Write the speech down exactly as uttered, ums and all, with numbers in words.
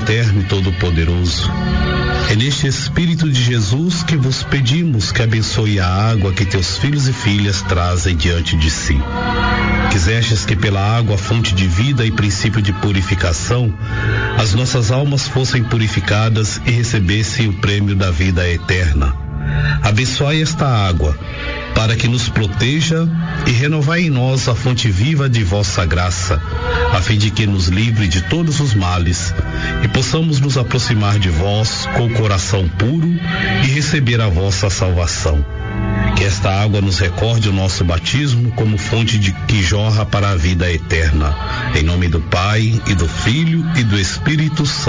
eterno e todo-poderoso, é neste Espírito de Jesus que vos pedimos que abençoe a água que teus filhos e filhas trazem diante de si. Quisestes que pela água, fonte de vida e princípio de purificação, as nossas almas fossem purificadas e recebessem o prêmio da vida eterna. Abençoai esta água, para que nos proteja, e renovai em nós a fonte viva de vossa graça, a fim de que nos livre de todos os males e possamos nos aproximar de vós com o coração puro e receber a vossa salvação. Que esta água nos recorde o nosso batismo como fonte de que jorra para a vida eterna. Em nome do Pai, e do Filho, e do Espírito Santo.